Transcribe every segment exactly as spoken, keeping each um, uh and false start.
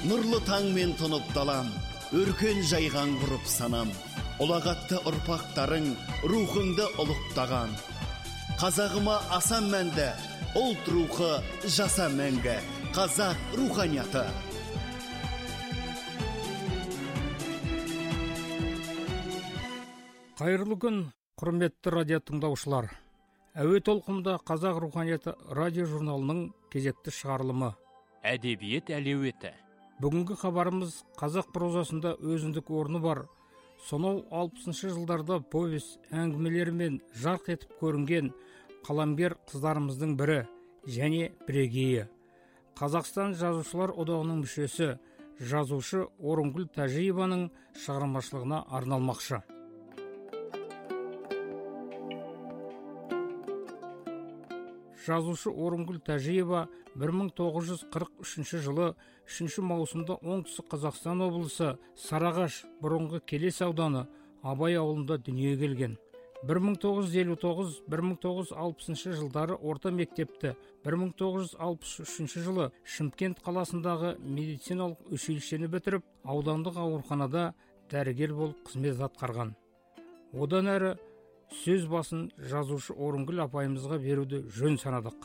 Нұрлы таңмен тұнып далам, өркен жайған ғұрып санам. Ұлағатты ұрпақтарың рухыңды ұлықтаған. Қазағыма асан мәнді, ұлт рухы жаса мәңгі. Қазақ руханияты. Қайырлы күн, құрметті радио тыңдаушылар. Әуе толқынында Қазақ руханияты радио журналының кезекті шығарылымы. Әдебиет әлеуеті. Бүгінгі хабарымыз қазақ прозасында өзіндік орны бар. Сонау алпысыншы жылдарда повесть әңгімелерімен жарқ етіп көрінген қаламгер қыздарымыздың бірі және бірегейі. Қазақстан жазушылар одағының мүшесі, жазушы Орынгүл Тәжиеваның шығармашылығына арналмақшы. Жазушы Орынгүл Тәжиева бір мың тоғыз жүз қырық үшінші жылы үшінші маусымда оңтүстік Қазақстан облысы Сарыағаш, бұрынғы Келес ауданы Абай ауылында дүниеге келген. бір мың тоғыз жүз елу тоғыз - бір мың тоғыз жүз алпысыншы жылдары орта мектепті, бір мың тоғыз жүз алпыс үшінші жылы Шымкент қаласындағы медициналық училищені бітіріп, аудандық ауруханада дәрігер болып қызмет атқарған. Одан әрі сөз басын жазушы Орынгүл апайымызға беруді жөн санадық.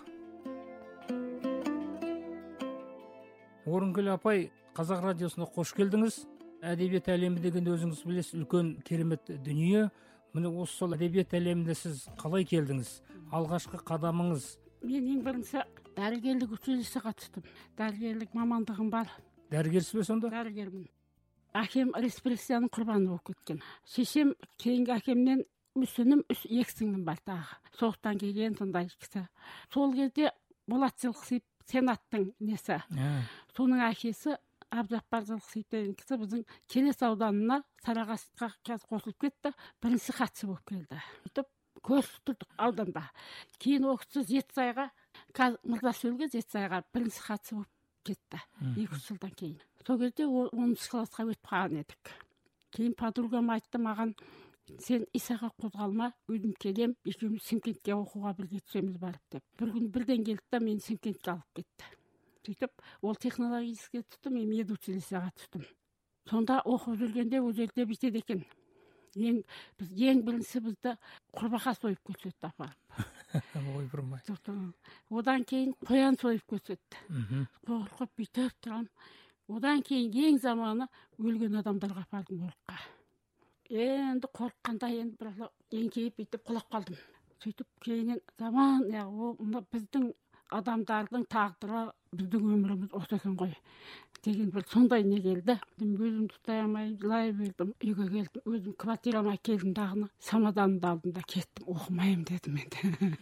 Орынгүл апай, Қазақ радиосына қош келдіңіз. Әдебиет әлемі деген өзіңіз білесіз, үлкен керемет дүние. Міне осы сол әдебиет әлеміне сіз қалай келдіңіз? Алғашқы қадамыңыз? Мен ең бірінші дәрігерлік училищеге түстім. Дәрігерлік мамандығым бар. Дәрігерсіз бе сонда? Дәрігермін. Әкем репрессияның құрбаны болып кеткен. Шешем кейінгі әкемнен мүсінім үш екі сіңлім бар тағы. Соғыстан келген сондай кісі. Сол кезде Болат Жылқысиев сенаттың несі. Соның әкесі Абжаппар Жылқысиев деген кісі біздің Келес ауданына Сарыағашқа қосылып кетті. Бірінші хатшы болып келді. Сөйтіп көрсетілдік ауданда. Кейін ол кісі Жетісайға, Мырзашөлге Жетісайға бірінші хатшы болып кетті. екі жүз жылдан кейін. Сол кезде оныншы классқа өтіп қалған едік. Кейін подругам айтты маған, сен Исаға қозғалма, өзім келем, екеуміз Шымкентке оқуға бірге түсеміз барып деп. Бір күн бірден келді да мені Шымкентке алып кетті. Сөйтіп, ол технологическе түсті, мен медучилищеға түстім. Сонда оқып жүргенде ол жерде бүйтеді екен. Ең біз ең бірінші бізді құрбақа сойып көрсетті апарып. Ой, бұрмай. Одан кейін қоян сойып көрсетті. Қорқып бүйтіп тұрам. Одан кейін ең заманы өлген адамдарға апардым орыққа. Енді қорыққанда енді бір еңкейіп бүйтіп құлап қалдым. Сөйтіп кейіннен заман, біздің адамдардың тағдыры, біздің өміріміз осы екен ғой деген бір сондай не келді. Өзім тұтай алмай жылай бердім, үйге келдім, өзім квартирама келдім дағыны, самаданымды алдым да кеттім, оқымайым дедім енді.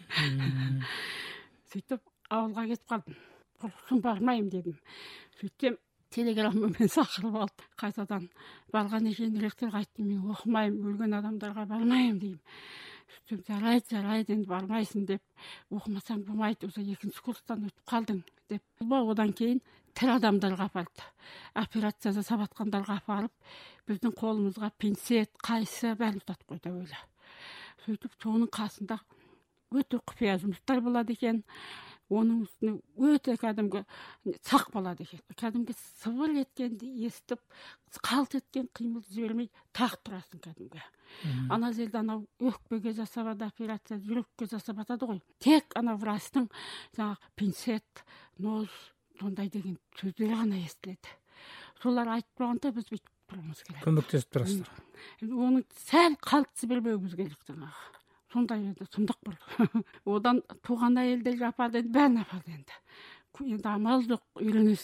Сөйтіп ауылға кетіп қалдым, құрсын бармайым дедім. Сөйтсем телеграммен шақырып алды. Қайтадан барған екен ректорға айттым, мен оқымайым, өлген адамдарға бармайым деймін. Сөйтсем жарайды, жарайды, енді бармайсың деп, оқымасаң болмайды, осы екінші курстан өтіп қалдың деп. Одан кейін тірі адамдарға апарды. Операция жасап жатқандарға апарып, біздің қолымызға пинцет, қайсы бәрін ұстатып қойды өлі. Сөйтіп соның қасында өте құпия жұмыстар болады екен. Оның үстіне өте кәдімгі сақ болады екен. Кәдімгі сыбыр еткенді естіп, қалт еткен қимыл жібермей тақ тұрасың кәдімгі. Ана жерде анау өкпеге жасап ады операция, жүрекке жасап атады ғой. Тек ана врачтың жаңағы пинцет, нож, сондай деген сөздері ғана естіледі. Солар айтып тұрғанда біз бүйтіп тұруымыз керек. Көмектесіп тұрасыздар. Оның сәл қалт жібермеуіміз керек жаңағы. Сондай еді, сұмдық бір. Одан туған әйелдерге апарды, бәрін апарды енді. Енді амал жоқ, үйренесің.